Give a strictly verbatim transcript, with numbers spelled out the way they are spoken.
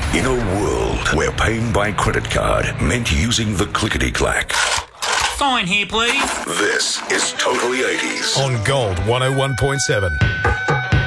In a world where paying by credit card meant using the clickety-clack. Fine here, please. This is Totally eighties. On Gold one oh one point seven.